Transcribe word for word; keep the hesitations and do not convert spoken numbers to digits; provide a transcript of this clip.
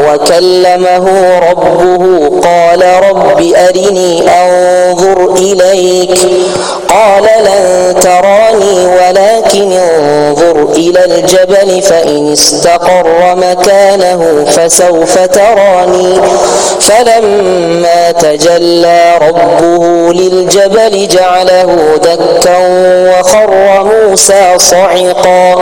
وكلمه ربه قال رب أرني أنظر إليك قال لن تراني ولكن انظر إلى الجبل فإن استقر مكانه فسوف تراني فلما تجلى ربه للجبل جعله دكا وخر موسى صعقا